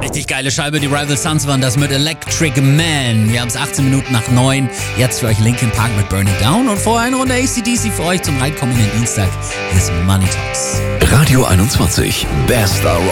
Richtig geile Scheibe, die Rival Sons waren das mit Electric Man. Wir haben es 18 Minuten nach 9. Jetzt für euch Linkin Park mit Burning Down und vorher eine Runde AC/DC für euch zum reinkommenden Dienstag. Hier ist Money Talks. Radio 21, bester